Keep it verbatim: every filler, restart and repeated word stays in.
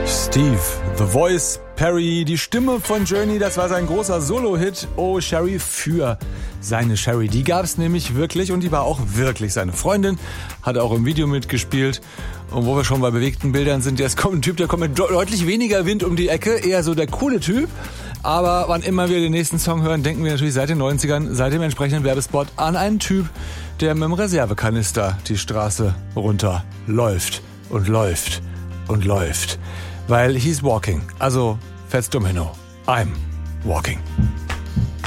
Steve, The Voice, Perry, die Stimme von Journey, das war sein großer Solo-Hit, Oh Sherry, für seine Sherry. Die gab es nämlich wirklich und die war auch wirklich seine Freundin, hat auch im Video mitgespielt. Und wo wir schon bei bewegten Bildern sind, jetzt kommt ein Typ, der kommt mit deutlich weniger Wind um die Ecke, eher so der coole Typ. Aber wann immer wir den nächsten Song hören, denken wir natürlich seit den neunzigern, seit dem entsprechenden Werbespot an einen Typ, der mit dem Reservekanister die Straße runter läuft und läuft und läuft. Weil he's walking. Also, Fats Domino. I'm walking.